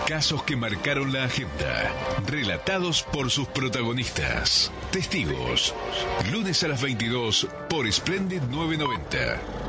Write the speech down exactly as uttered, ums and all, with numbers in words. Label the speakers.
Speaker 1: Casos que marcaron la agenda, relatados por sus protagonistas. Testigos, lunes a las veintidós por Splendid novecientos noventa.